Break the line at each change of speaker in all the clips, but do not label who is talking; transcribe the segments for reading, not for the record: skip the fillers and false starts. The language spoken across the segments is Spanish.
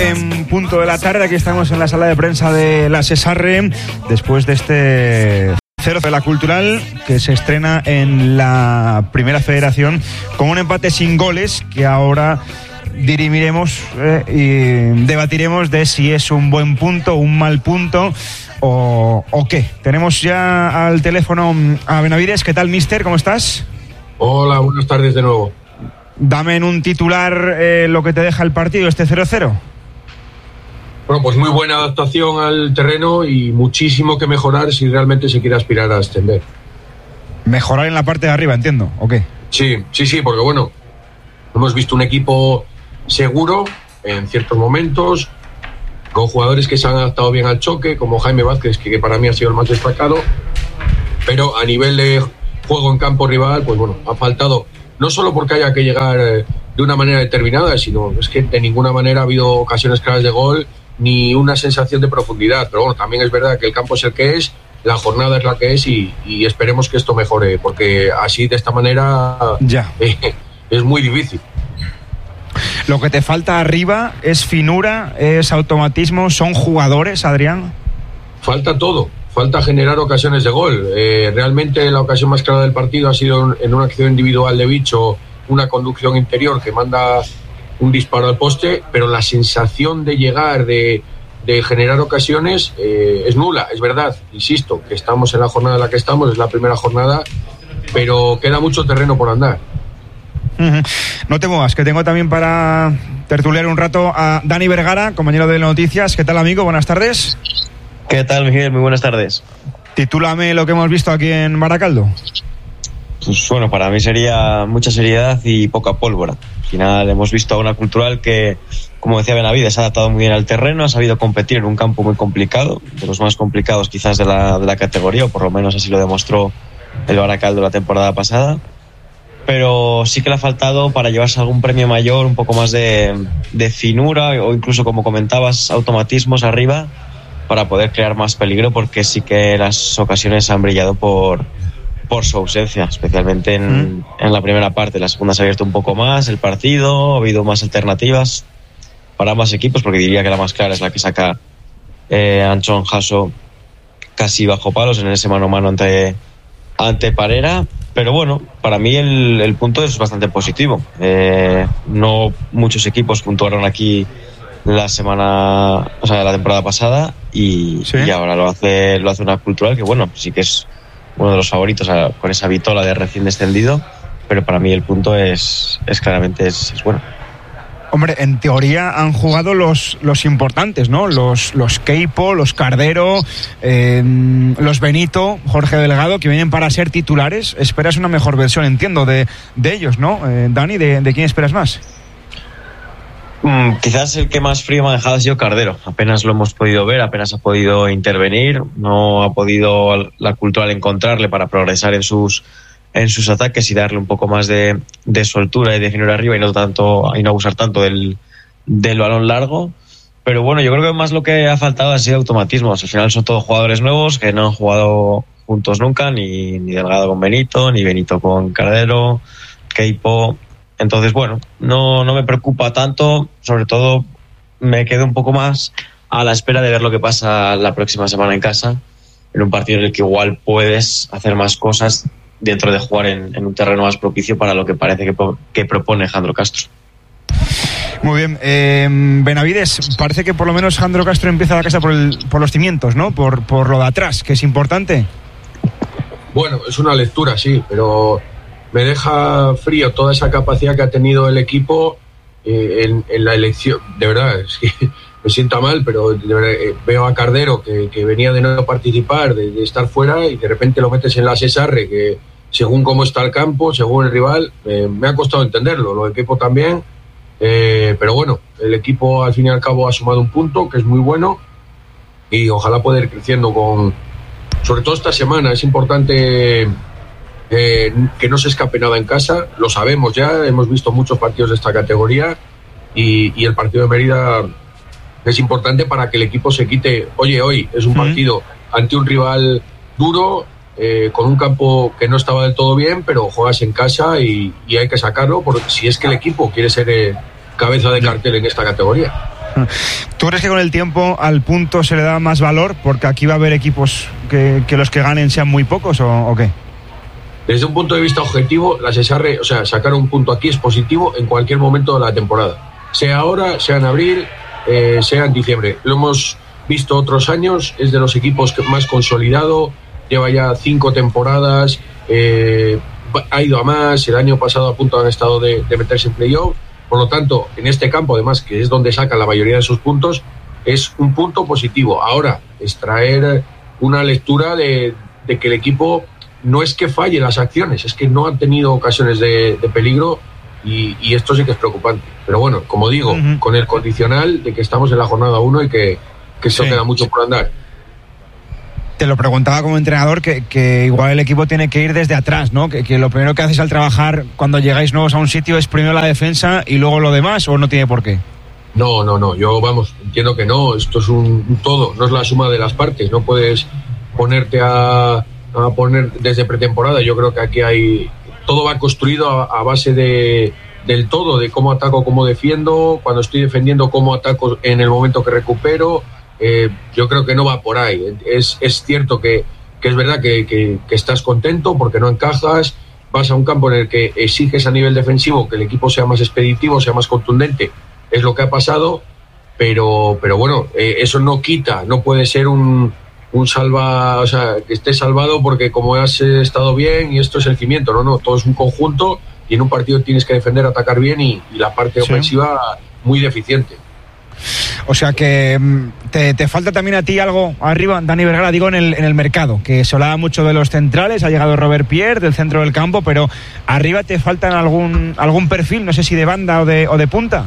En punto de la tarde, aquí estamos en la sala de prensa de la Sesarre, después de este 0 de la Cultural, que se estrena en la Primera Federación con un empate sin goles, que ahora dirimiremos y debatiremos de si es un buen punto, un mal punto o qué. Tenemos ya al teléfono a Benavides. ¿Qué tal, mister? ¿Cómo estás?
Hola, buenas tardes de nuevo.
Dame en un titular lo que te deja el partido, este 0-0.
Bueno, pues muy buena adaptación al terreno y muchísimo que mejorar si realmente se quiere aspirar a ascender.
Mejorar en la parte de arriba, entiendo, ¿o qué?
Sí, porque bueno, hemos visto un equipo seguro en ciertos momentos, con jugadores que se han adaptado bien al choque, como Jaime Vázquez, que para mí ha sido el más destacado, pero a nivel de juego en campo rival, pues bueno, ha faltado, no solo porque haya que llegar de una manera determinada, sino es que de ninguna manera ha habido ocasiones claras de gol, ni una sensación de profundidad. Pero bueno, también es verdad que el campo es el que es, la jornada es la que es y esperemos que esto mejore, porque así, de esta manera, es muy difícil.
Lo que te falta arriba es finura, es automatismo, son jugadores, Adrián.
Falta todo, falta generar ocasiones de gol. Realmente la ocasión más clara del partido ha sido en una acción individual de Bicho, una conducción interior que manda un disparo al poste, pero la sensación de llegar, de generar ocasiones es nula. Es verdad, insisto, que estamos en la jornada en la que estamos, es la primera jornada, pero queda mucho terreno por andar.
No te muevas, que tengo también para tertuliar un rato a Dani Vergara, compañero de Noticias. ¿Qué tal, amigo? Buenas tardes.
¿Qué tal, Miguel? Muy buenas tardes.
Titúlame lo que hemos visto aquí en Baracaldo.
Pues bueno, para mí sería mucha seriedad y poca pólvora. Al final hemos visto a una Cultural que, como decía Benavides, se ha adaptado muy bien al terreno, ha sabido competir en un campo muy complicado, de los más complicados quizás de la categoría, o por lo menos así lo demostró el Baracaldo la temporada pasada. Pero sí que le ha faltado, para llevarse algún premio mayor, un poco más de finura o incluso, como comentabas, automatismos arriba para poder crear más peligro, porque sí que las ocasiones han brillado por su ausencia, especialmente en la primera parte. La segunda se ha abierto un poco más el partido, ha habido más alternativas para ambos equipos, porque diría que la más clara es la que saca Anchón Jasso casi bajo palos en ese mano a mano ante Parera. Pero bueno, para mí el punto es bastante positivo. No muchos equipos puntuaron aquí la temporada pasada y ahora lo hace una Cultural que, bueno, sí que es uno de los favoritos con esa vitola de recién descendido, pero para mí el punto es claramente es bueno.
Hombre, en teoría han jugado los importantes, ¿no? Los Keipo, los Cardero, los Benito, Jorge Delgado, que vienen para ser titulares. Esperas una mejor versión, entiendo, de ellos, ¿no? Dani, ¿de quién esperas más?
Quizás el que más frío me ha dejado ha sido Cardero. Apenas lo hemos podido ver, apenas ha podido intervenir, no ha podido la Cultural encontrarle para progresar en sus ataques y darle un poco más de soltura y de finura arriba y no abusar tanto del balón largo. Pero bueno, yo creo que más lo que ha faltado ha sido automatismos. Al final son todos jugadores nuevos que no han jugado juntos nunca, ni Delgado con Benito, ni Benito con Cardero, Keipo. Entonces, bueno, no me preocupa tanto. Sobre todo me quedo un poco más a la espera de ver lo que pasa la próxima semana en casa, en un partido en el que igual puedes hacer más cosas dentro de jugar en un terreno más propicio para lo que parece que propone Jandro Castro.
Muy bien, Benavides, parece que por lo menos Jandro Castro empieza la casa por los cimientos, ¿no? Por lo de atrás, que es importante.
Bueno, es una lectura, sí, pero me deja frío toda esa capacidad que ha tenido el equipo en la elección. De verdad, es que me sienta mal, pero de verdad, veo a Cardero que venía de no participar, de estar fuera, y de repente lo metes en la Sesarre, que según cómo está el campo, según el rival, me ha costado entenderlo, lo del equipo también, pero bueno, el equipo al fin y al cabo ha sumado un punto, que es muy bueno, y ojalá pueda ir creciendo sobre todo esta semana. Es importante que no se escape nada en casa, lo sabemos ya, hemos visto muchos partidos de esta categoría, y el partido de Mérida es importante para que el equipo se quite. Hoy es un partido ante un rival duro, con un campo que no estaba del todo bien, pero juegas en casa y hay que sacarlo, porque si es que el equipo quiere ser cabeza de cartel en esta categoría.
¿Tú crees que con el tiempo al punto se le da más valor? Porque aquí va a haber equipos que los que ganen sean muy pocos, ¿o qué?
Desde un punto de vista objetivo, la Cesarre, o sea, sacar un punto aquí es positivo en cualquier momento de la temporada. Sea ahora, sea en abril, sea en diciembre. Lo hemos visto otros años, es de los equipos más consolidado, lleva ya 5 temporadas, ha ido a más, el año pasado a punto han estado de meterse en playoff. Por lo tanto, en este campo, además, que es donde saca la mayoría de sus puntos, es un punto positivo. Ahora, extraer una lectura de que el equipo no es que falle las acciones, es que no han tenido ocasiones de peligro y esto sí que es preocupante. Pero bueno, como digo, con el condicional de que estamos en la jornada 1 y que esto queda mucho por andar.
Te lo preguntaba como entrenador que igual el equipo tiene que ir desde atrás, ¿no? Que lo primero que haces al trabajar cuando llegáis nuevos a un sitio es primero la defensa y luego lo demás, ¿o no tiene por qué?
No, yo entiendo que no, esto es un todo, no es la suma de las partes, no puedes ponerte a poner desde pretemporada. Yo creo que aquí todo va construido a base del todo, de cómo ataco, cómo defiendo, cuando estoy defendiendo, cómo ataco en el momento que recupero. Yo creo que no va por ahí. Es cierto que es verdad que estás contento porque no encajas, vas a un campo en el que exiges a nivel defensivo que el equipo sea más expeditivo, sea más contundente, es lo que ha pasado, pero bueno, eso no quita, no puede ser un o sea, que estés salvado porque como has estado bien y esto es el cimiento, no, todo es un conjunto y en un partido tienes que defender, atacar bien y la parte ofensiva muy deficiente.
O sea que te falta también a ti algo arriba, Dani Vergara, digo en el mercado, que se hablaba mucho de los centrales, ha llegado Robert Pierre del centro del campo, pero arriba te faltan algún perfil, no sé si de banda o de punta.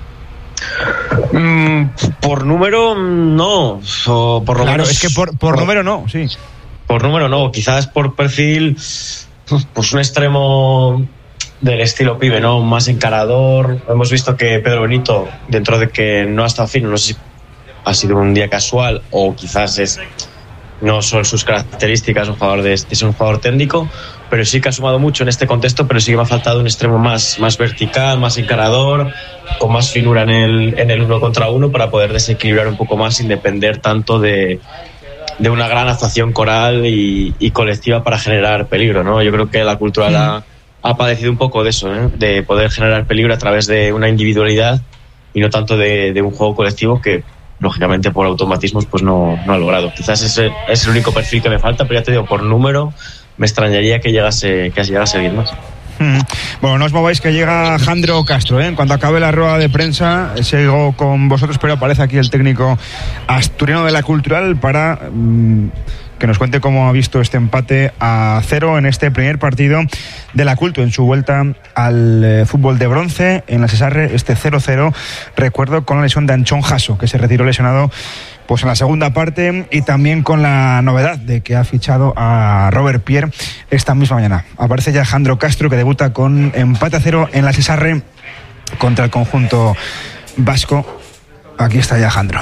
Por número no, o por lo
claro,
menos,
es que por número no, sí.
Por número no, quizás por perfil, pues un extremo del estilo pibe, ¿no? Más encarador. Hemos visto que Pedro Benito, dentro de que no ha estado fino, no sé si ha sido un día casual o quizás no son sus características un jugador de ser un jugador técnico, pero sí que ha sumado mucho en este contexto, pero sí que me ha faltado un extremo más vertical, más encarador, con más finura en el 1 contra 1 para poder desequilibrar un poco más sin depender tanto de una gran actuación coral y colectiva para generar peligro, ¿no? Yo creo que la Cultural ha padecido un poco de eso, ¿eh? De poder generar peligro a través de una individualidad y no tanto de un juego colectivo que lógicamente por automatismos pues no ha logrado. Quizás ese es el único perfil que me falta, pero ya te digo, por número me extrañaría que llegase alguien más.
Bueno, no os mováis que llega Jandro Castro, ¿eh? Cuando acabe la rueda de prensa sigo con vosotros, pero aparece aquí el técnico asturiano de la Cultural para que nos cuente cómo ha visto este empate a 0 en este primer partido de la Culto en su vuelta al fútbol de bronce en la Cesarre, este 0-0, recuerdo, con la lesión de Anchón Jasso, que se retiró lesionado pues en la segunda parte, y también con la novedad de que ha fichado a Robert Pierre esta misma mañana. Aparece ya Alejandro Castro, que debuta con empate a 0 en la Cesarre contra el conjunto vasco. Aquí está ya Alejandro.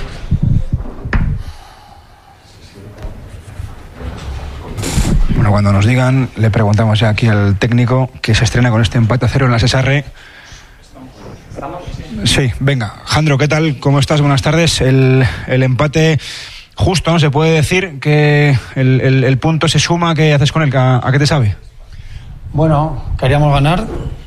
Bueno, cuando nos digan, le preguntamos ya aquí al técnico que se estrena con este empate a 0 en la Cesarre. Sí, venga. Jandro, ¿qué tal? ¿Cómo estás? Buenas tardes. El empate justo, ¿no? Se puede decir que el punto se suma. ¿Qué haces con él? ¿A qué te sabe?
Bueno, queríamos ganar,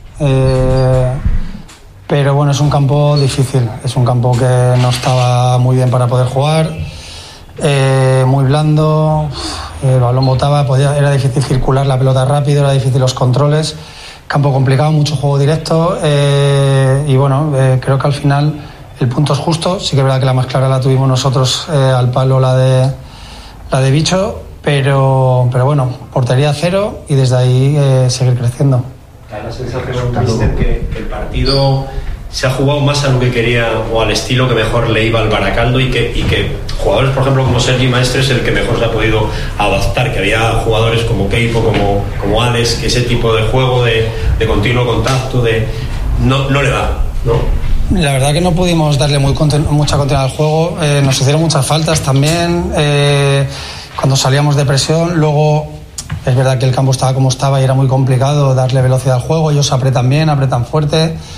pero bueno, es un campo difícil. Es un campo que no estaba muy bien para poder jugar, muy blando, el balón botaba, era difícil circular la pelota rápido, era difícil los controles. Campo complicado, mucho juego directo, y bueno, creo que al final el punto es justo. Sí que es verdad que la más clara la tuvimos nosotros al palo, la de Bicho, pero bueno, portería 0 y desde ahí seguir creciendo.
La sensación, mister, que el partido se ha jugado más a lo que quería o al estilo que mejor le iba al Baracaldo y que jugadores, por ejemplo, como Sergi Maestre es el que mejor se ha podido adaptar, que había jugadores como Keipo, como Alex, que ese tipo de juego de continuo contacto no le da, ¿no?
La verdad que no pudimos darle mucha continuidad al juego, nos hicieron muchas faltas también cuando salíamos de presión. Luego es verdad que el campo estaba como estaba y era muy complicado darle velocidad al juego. Ellos apretan bien, apretan fuerte,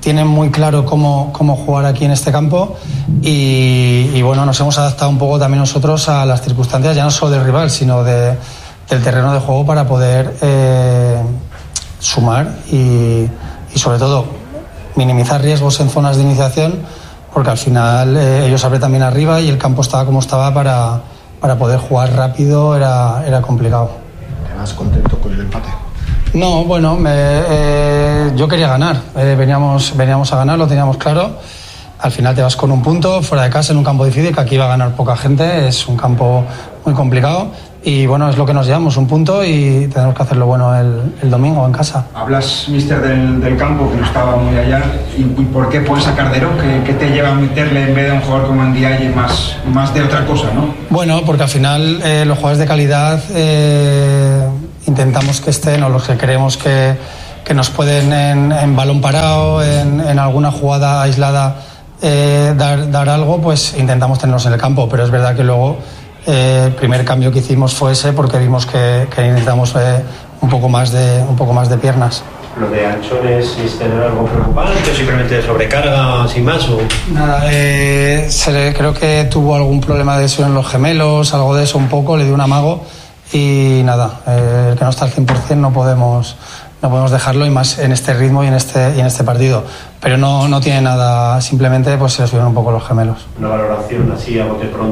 tienen muy claro cómo jugar aquí en este campo y bueno, nos hemos adaptado un poco también nosotros a las circunstancias, ya no solo del rival, sino del terreno de juego para poder sumar y sobre todo minimizar riesgos en zonas de iniciación, porque al final ellos apretan bien arriba y el campo estaba como estaba para poder jugar rápido, era complicado.
¿Te vas contento con el empate?
No, bueno, yo quería ganar, veníamos a ganar, lo teníamos claro. Al final te vas con un punto fuera de casa en un campo difícil, que aquí va a ganar poca gente, es un campo muy complicado y bueno, es lo que nos llevamos, un punto, y tenemos que hacerlo bueno el domingo en casa.
Hablas, míster, del campo, que no estaba muy allá, y por qué pones a Cardero, ¿qué te lleva a meterle en vez de un jugador como Ndiaye más de otra cosa, no?
Bueno, porque al final los jugadores de calidad intentamos que estén, o los que creemos que nos pueden en balón parado, en alguna jugada aislada dar algo, pues intentamos tenerlos en el campo, pero es verdad que luego el primer cambio que hicimos fue ese, porque vimos que necesitamos un poco más de piernas.
¿Lo de Anchones es tener algo preocupante o simplemente sobrecarga sin más? ¿O?
Nada, creo que tuvo algún problema de lesión en los gemelos, algo de eso un poco, le dio un amago y nada, el que no está al 100% no podemos dejarlo, y más en este ritmo y en este partido, pero no tiene nada, simplemente pues se le subieron un poco los gemelos.
Una valoración así a bote pronto.